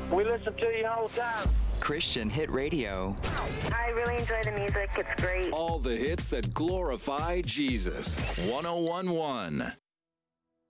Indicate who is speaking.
Speaker 1: We listen to you all the time.
Speaker 2: Christian Hit Radio.
Speaker 3: I really enjoy the music. It's great.
Speaker 4: All the hits that glorify Jesus. 101.1